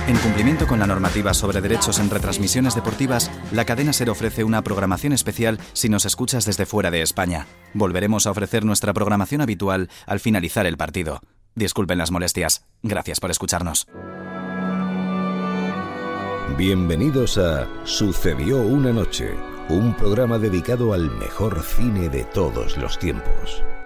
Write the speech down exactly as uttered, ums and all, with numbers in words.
En cumplimiento con la normativa sobre derechos en retransmisiones deportivas, la cadena SER ofrece una programación especial si nos escuchas desde fuera de España. Volveremos a ofrecer nuestra programación habitual al finalizar el partido. Disculpen las molestias. Gracias por escucharnos. Bienvenidos a Sucedió una noche, un programa dedicado al mejor cine de todos los tiempos.